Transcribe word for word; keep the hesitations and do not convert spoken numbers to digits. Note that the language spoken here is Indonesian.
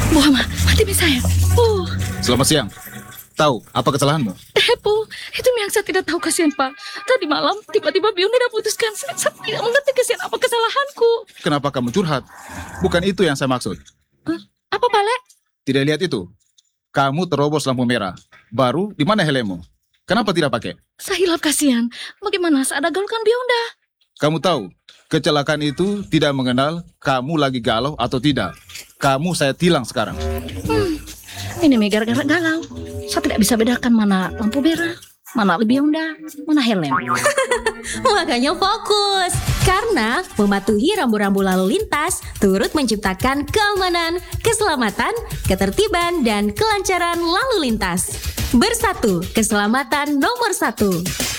Bu Hama, mati mi saya. Bu, Selamat siang. Tahu apa kesalahanmu? eh Bu, itu yang saya tidak tahu kasihan Pak. Tadi malam tiba-tiba Biung tidak putuskan. Saya, saya tidak mengerti kasihan apa kesalahanku. Kenapa kamu curhat? Bukan itu yang saya maksud. Hah? Apa Pak Le? Tidak lihat itu. Kamu terobos lampu merah. Baru di mana helmmu? Kenapa tidak pakai? Saya hilap kasihan. Bagaimana saya ada gaulkan Bionda? Kamu tahu, kecelakaan itu tidak mengenal kamu lagi galau atau tidak. Kamu saya tilang sekarang. Hmm, ini mega gara-gara galau. Saya tidak bisa bedakan mana lampu merah, mana Bionda, mana helm. Makanya fokus, karena mematuhi rambu-rambu lalu lintas turut menciptakan keamanan, keselamatan, ketertiban, dan kelancaran lalu lintas. Bersatu, keselamatan nomor satu.